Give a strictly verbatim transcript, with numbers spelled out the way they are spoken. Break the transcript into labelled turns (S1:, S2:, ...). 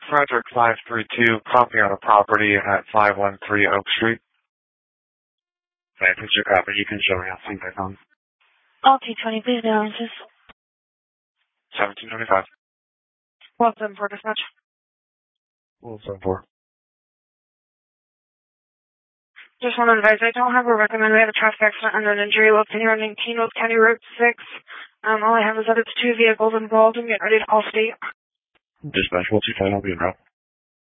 S1: Frederick five three two, copy on a property at five one three Oak Street. Right, put your copy. You can show me. I'll see back on.
S2: All T twenty, please balances.
S1: seventeen twenty-five.
S2: one seven four dispatch.
S1: one seven four.
S2: Just want to advise, I don't have a recommend. We have a traffic accident under an injury located on nineteen North County Road six. Um, all I have is that it's two vehicles involved. I'm getting ready to call state.
S1: Dispatch, we'll see if I'll be in route.